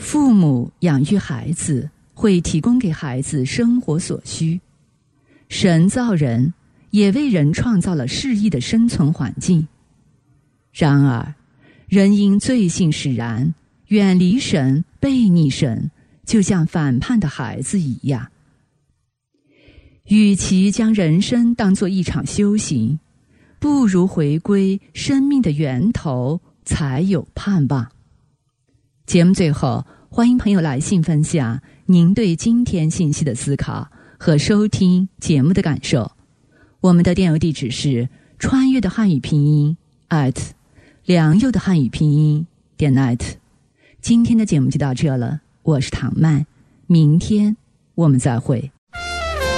父母养育孩子，会提供给孩子生活所需。神造人，也为人创造了适宜的生存环境。然而，人因罪性使然，远离神，背逆神，就像反叛的孩子一样。与其将人生当作一场修行，不如回归生命的源头，才有盼望。节目最后，欢迎朋友来信分享您对今天信息的思考和收听节目的感受。我们的电邮地址是穿越的汉语拼音良佑的汉语拼音.net。今天的节目就到这了，我是唐曼，明天我们再会。